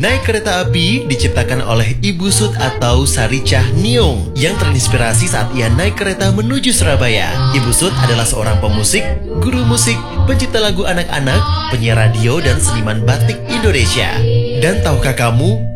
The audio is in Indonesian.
Naik kereta api diciptakan oleh Ibu Sud atau Saricah Niung yang terinspirasi saat ia naik kereta menuju Surabaya. Ibu Sud adalah seorang pemusik, guru musik, pencipta lagu anak-anak, penyiar radio, dan seniman batik Indonesia. Dan tahukah kamu